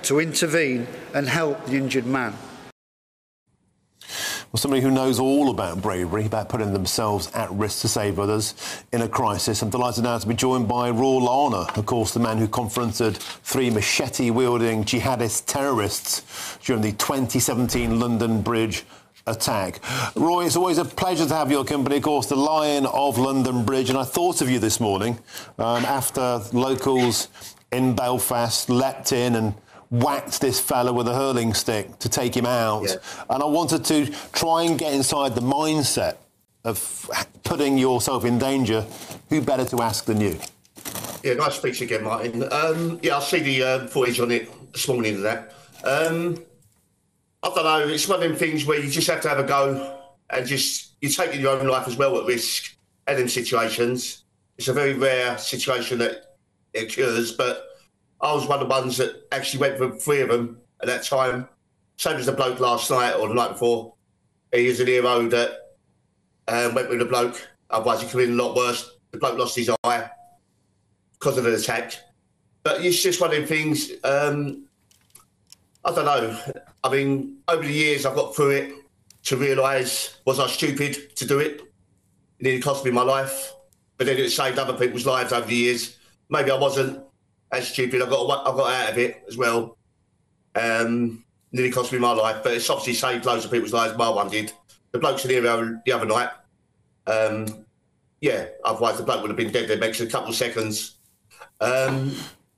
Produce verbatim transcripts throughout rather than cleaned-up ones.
to intervene and help the injured man. Well, somebody who knows all about bravery, about putting themselves at risk to save others in a crisis. I'm delighted now to be joined by Roy Larner, of course, the man who confronted three machete-wielding jihadist terrorists during the twenty seventeen London Bridge attack. Roy, it's always a pleasure to have your company, of course, the Lion of London Bridge. And I thought of you this morning um, after locals in Belfast leapt in and whacked this fella with a hurling stick to take him out. Yeah. And I wanted to try and get inside the mindset of putting yourself in danger. Who better to ask than you? Yeah, nice to speak to you again, Martin. Um, yeah, I see the uh, footage on it this morning of that. Um, I don't know, it's one of them things where you just have to have a go and just, you're taking your own life as well at risk in them situations. It's a very rare situation that it occurs, but I was one of the ones that actually went for three of them at that time. Same as the bloke last night or the night before. He is an hero that um, went with the bloke. Otherwise, it could have been a lot worse. The bloke lost his eye because of the attack. But it's just one of them things. Um, I don't know. I mean, over the years, I've got through it to realise, was I stupid to do it? It nearly cost me my life. But then it saved other people's lives over the years. Maybe I wasn't as stupid. I got I got out of it as well. Um, nearly cost me my life, but it's obviously saved loads of people's lives. My one did. The bloke's in here the other night. Um, yeah, otherwise the bloke would have been dead in the next couple of seconds. Um,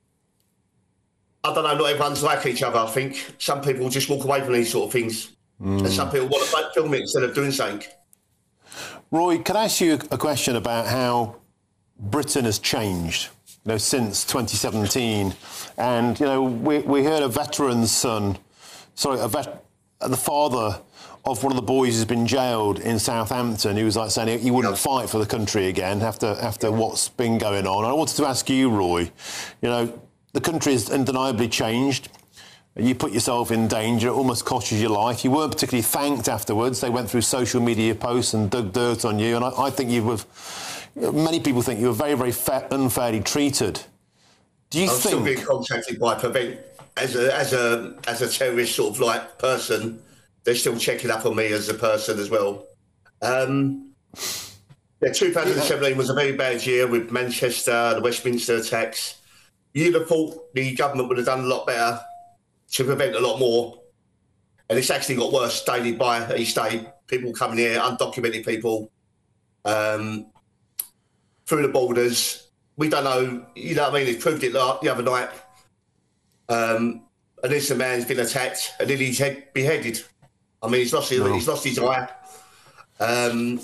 I don't know. Not everyone's like each other. I think some people just walk away from these sort of things, mm. and some people want to film it instead of doing something. Roy, can I ask you a question about how Britain has changed? You know, since twenty seventeen, and you know, we we heard a veteran's son, sorry, a vet, the father of one of the boys who's been jailed in Southampton. He was like saying he wouldn't fight for the country again after after what's been going on. And I wanted to ask you, Roy, you know, the country has undeniably changed. You put yourself in danger. It almost cost you your life. You weren't particularly thanked afterwards. They went through social media posts and dug dirt on you. And I, I think you were. Many people think you were very, very fa- unfairly treated. Do you I'm think... still being contacted by Prevent as a as a as a terrorist sort of like person. They're still checking up on me as a person as well. Um, yeah, twenty seventeen yeah. was a very bad year with Manchester, the Westminster attacks. You'd have thought the government would have done a lot better to prevent a lot more, and it's actually got worse daily by each day. People coming here, undocumented people. Um, through the borders. We don't know, you know what I mean? It proved it like the other night. Um, an innocent man's been attacked and then he's head beheaded. I mean, he's lost his, no. he's lost his eye. Um,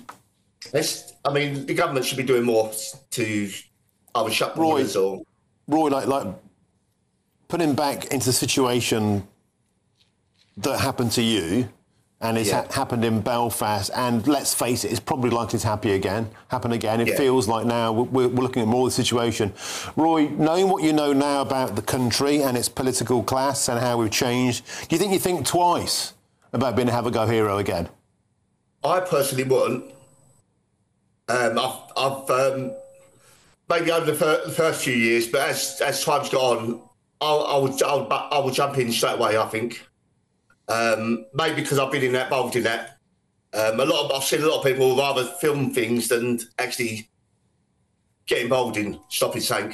I mean, the government should be doing more to either shut borders or... Roy, like, like putting back into the situation that happened to you, and it's yeah. ha- happened in Belfast, and let's face it, it's probably likely to happen again. Happen again. It yeah. feels like now we're, we're looking at more of the situation. Roy, knowing what you know now about the country and its political class and how we've changed, do you think you think twice about being a have-a-go hero again? I personally wouldn't. Um, I've, I've um, maybe over the, fir- the first few years, but as as time's gone, I'll, I would I would I would jump in straight away. I think. Um, maybe because I've been in that, involved in that. Um, a lot of, I've seen a lot of people rather film things than actually get involved in stopping something,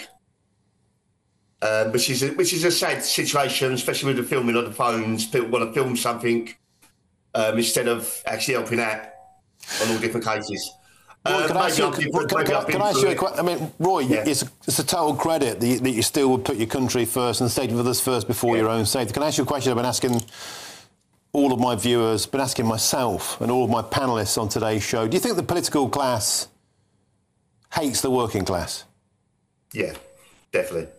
um, which is a, which is a sad situation, especially with the filming on the phones. People want to film something um, instead of actually helping out on all different cases. Roy, can, uh, I you, can, can, can I ask you a question? I mean, Roy, yeah. it's, a, it's a total credit that you, that you still would put your country first and safety of others first before yeah. your own safety. Can I ask you a question I've been asking all of my viewers, been asking myself and all of my panellists on today's show? Do you think the political class hates the working class? Yeah, definitely.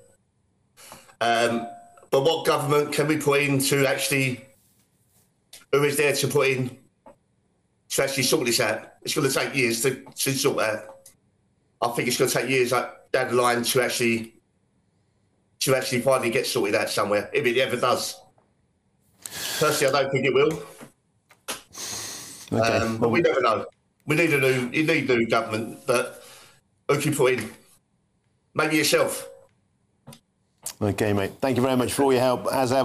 Um, but what government can we put in to actually, who is there to put in to actually sort this out? It's going to take years to, to sort out. I think it's going to take years down the line to actually to actually finally get sorted out somewhere, if it ever does. Personally, I don't think it will. Okay. Um, but we never know. We need a new, you need a new government, but who can you put in? Maybe yourself. Okay, mate. Thank you very much for all your help, as ever.